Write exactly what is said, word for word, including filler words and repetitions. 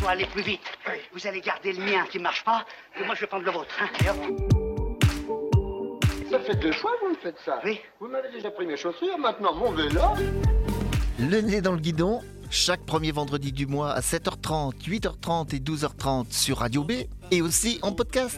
va aller plus vite. Vous allez garder le mien qui ne marche pas, et moi je vais prendre le vôtre. Hein. Et hop. Ça fait deux fois que vous me faites ça. Oui. Vous m'avez déjà pris mes chaussures, maintenant mon vélo. Le nez dans le guidon, chaque premier vendredi du mois à sept heures trente, huit heures trente et douze heures trente sur Radio B et aussi en podcast.